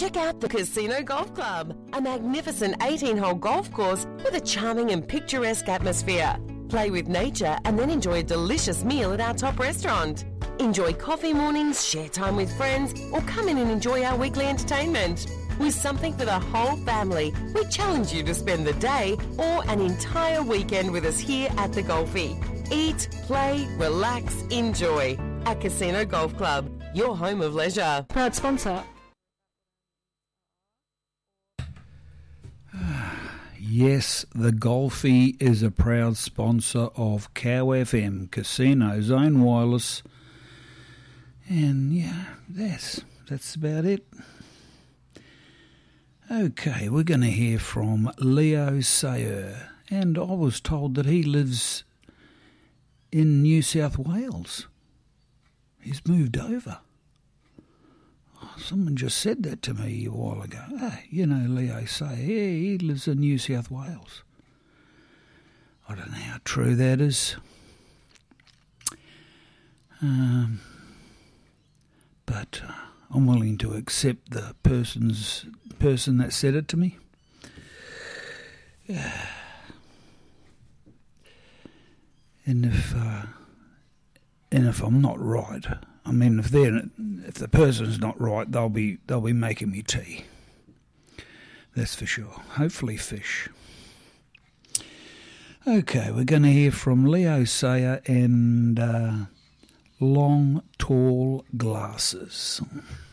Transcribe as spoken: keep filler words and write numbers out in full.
Check out the Casino Golf Club, a magnificent eighteen-hole golf course with a charming and picturesque atmosphere. Play with nature and then enjoy a delicious meal at our top restaurant. Enjoy coffee mornings, share time with friends, or come in and enjoy our weekly entertainment. With something for the whole family, we challenge you to spend the day or an entire weekend with us here at the Golfie. Eat, play, relax, enjoy. At Casino Golf Club, your home of leisure. Proud sponsor. Yes, the Golfie is a proud sponsor of Cow F M, Casino's own wireless. And yeah, that's, that's about it. Okay, we're going to hear from Leo Sayer. And I was told that he lives in New South Wales. He's moved over. Someone just said that to me a while ago. Ah, you know, Leo Sayer, yeah, he lives in New South Wales. I don't know how true that is. Um, but uh, I'm willing to accept the person's person that said it to me. Yeah. And if uh, and if I'm not right, I mean, if they're if the person's not right, they'll be they'll be making me tea. That's for sure. Hopefully, fish. Okay, we're going to hear from Leo Sayer and uh, Long Tall Glasses.